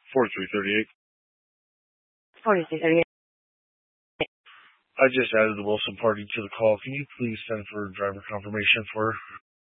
4338. 4338. I just added the Wilson party to the call. Can you please send for driver confirmation for